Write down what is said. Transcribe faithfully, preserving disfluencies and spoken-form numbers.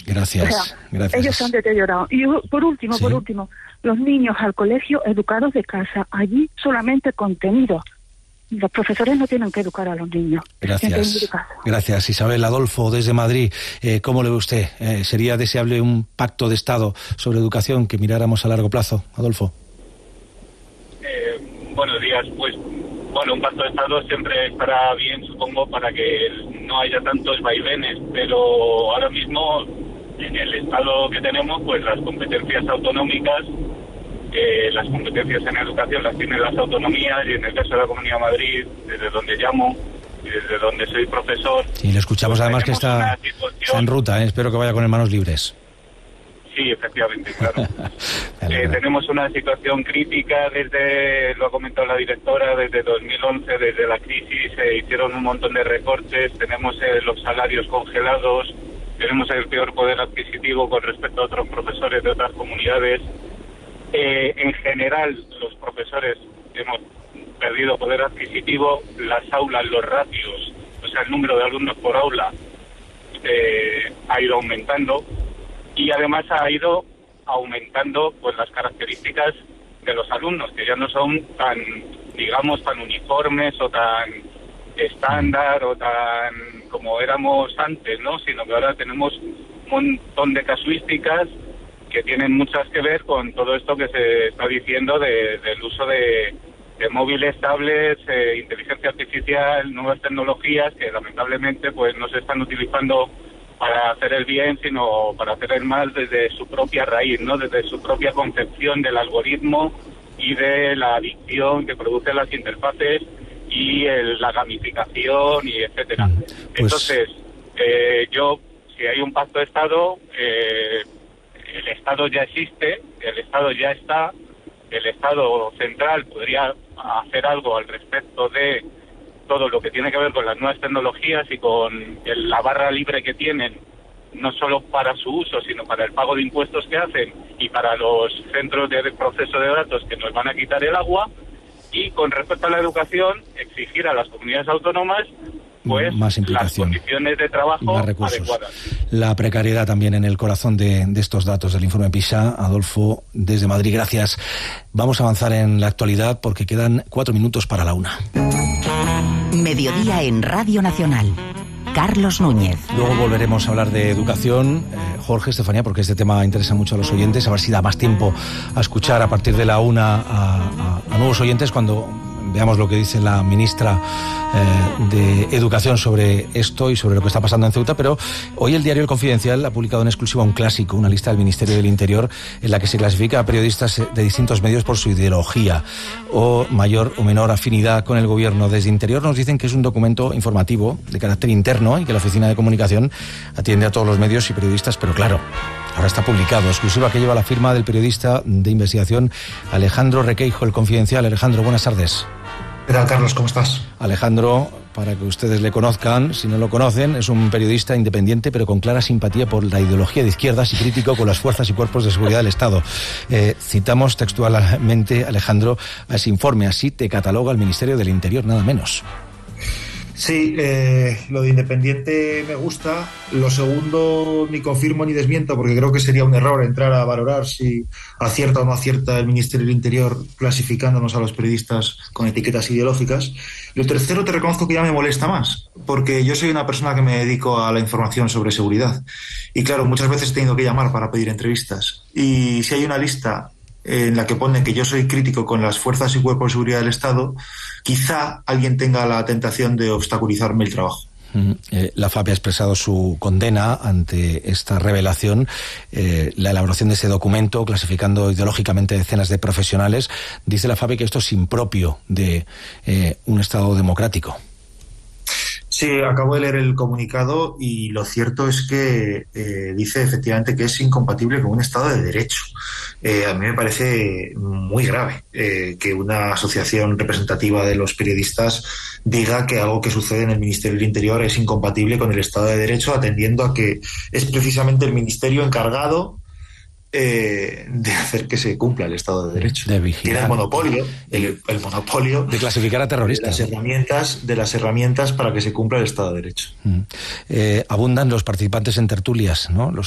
Gracias, o sea, gracias. Ellos se han deteriorado. Y por último, ¿Sí? por último, los niños al colegio educados de casa, allí solamente contenido. Los profesores no tienen que educar a los niños. Gracias. Gracias, Isabel. Adolfo, desde Madrid, eh, ¿cómo le ve usted? Eh, ¿Sería deseable un pacto de Estado sobre educación que miráramos a largo plazo? Adolfo. Eh, buenos días. Pues, bueno, un pacto de Estado siempre estará bien, supongo, para que no haya tantos vaivenes, pero ahora mismo, en el Estado que tenemos, pues las competencias autonómicas, Eh, las competencias en educación las tienen las autonomías, y en el caso de la Comunidad de Madrid, desde donde llamo y desde donde soy profesor... Y le escuchamos pues además que está, está en ruta, ¿eh? Espero que vaya con las manos libres. Sí, efectivamente, claro. eh, tenemos una situación crítica desde, lo ha comentado la directora, desde dos mil once, desde la crisis se hicieron un montón de recortes, tenemos eh, los salarios congelados, tenemos el peor poder adquisitivo con respecto a otros profesores de otras comunidades. Eh, en general, los profesores hemos perdido poder adquisitivo, las aulas, los ratios, o sea, el número de alumnos por aula eh, ha ido aumentando, y además ha ido aumentando pues las características de los alumnos, que ya no son tan, digamos, tan uniformes o tan estándar o tan como éramos antes, ¿no? Sino que ahora tenemos un montón de casuísticas que tienen muchas que ver con todo esto que se está diciendo de, del uso de, de móviles, tablets, eh, inteligencia artificial, nuevas tecnologías que lamentablemente pues no se están utilizando para hacer el bien, sino para hacer el mal desde su propia raíz, ¿no? Desde su propia concepción del algoritmo y de la adicción que producen las interfaces y el, la gamificación y etcétera. Pues... Entonces, eh, yo, si hay un pacto de Estado, eh, el Estado ya existe, el Estado ya está, el Estado central podría hacer algo al respecto de todo lo que tiene que ver con las nuevas tecnologías y con el, la barra libre que tienen, no solo para su uso, sino para el pago de impuestos que hacen y para los centros de proceso de datos que nos van a quitar el agua. Y con respecto a la educación, exigir a las comunidades autónomas pues más implicación, las condiciones de trabajo más recursos, adecuadas. La precariedad también en el corazón de, de estos datos del informe PISA. Adolfo, desde Madrid, gracias. Vamos a avanzar en la actualidad porque quedan cuatro minutos para la una. Mediodía en Radio Nacional. Carlos Núñez. Luego volveremos a hablar de educación, eh, Jorge, Estefanía, porque este tema interesa mucho a los oyentes, a ver si da más tiempo a escuchar a partir de la una a, a, a nuevos oyentes cuando veamos lo que dice la ministra eh, de Educación sobre esto y sobre lo que está pasando en Ceuta. Pero hoy el diario El Confidencial ha publicado en exclusiva un clásico, una lista del Ministerio del Interior en la que se clasifica a periodistas de distintos medios por su ideología o mayor o menor afinidad con el gobierno. Desde Interior nos dicen que es un documento informativo de carácter interno y que la Oficina de Comunicación atiende a todos los medios y periodistas, pero claro, ahora está publicado. Exclusiva que lleva la firma del periodista de investigación Alejandro Requeijo, El Confidencial. Alejandro, buenas tardes. ¿Qué tal, Carlos? ¿Cómo estás? Alejandro, para que ustedes le conozcan, si no lo conocen, es un periodista independiente pero con clara simpatía por la ideología de izquierdas y crítico con las fuerzas y cuerpos de seguridad del Estado. Eh, citamos textualmente, Alejandro, a ese informe. Así te cataloga el Ministerio del Interior, nada menos. Sí, eh, lo de independiente me gusta. Lo segundo ni confirmo ni desmiento, porque creo que sería un error entrar a valorar si acierta o no acierta el Ministerio del Interior clasificándonos a los periodistas con etiquetas ideológicas. Y lo tercero te reconozco que ya me molesta más, porque yo soy una persona que me dedico a la información sobre seguridad. Y claro, muchas veces he tenido que llamar para pedir entrevistas. Y si hay una lista en la que pone que yo soy crítico con las fuerzas y cuerpos de seguridad del Estado, quizá alguien tenga la tentación de obstaculizarme el trabajo. Mm, eh, la F A P ha expresado su condena ante esta revelación, eh, la elaboración de ese documento clasificando ideológicamente decenas de profesionales. Dice la F A P que esto es impropio de eh, un Estado democrático. Sí, acabo de leer el comunicado y lo cierto es que eh, dice efectivamente que es incompatible con un Estado de Derecho. Eh, a mí me parece muy grave eh, que una asociación representativa de los periodistas diga que algo que sucede en el Ministerio del Interior es incompatible con el Estado de Derecho, atendiendo a que es precisamente el Ministerio encargado Eh, de hacer que se cumpla el Estado de Derecho. De vigilar. Tiene el monopolio, el, el monopolio de clasificar a terroristas. De las herramientas, de las herramientas para que se cumpla el Estado de Derecho. Mm. Eh, abundan los participantes en tertulias, ¿no? Los